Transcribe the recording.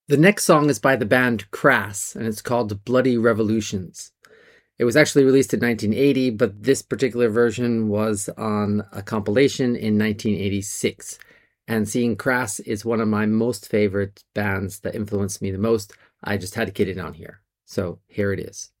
The next song is by the band Crass, and it's called Bloody Revolutions. It was actually released in 1980, but this particular version was on a compilation in 1986. And seeing Crass is one of my most favorite bands that influenced me the most. I just had to get it on here. So here it is.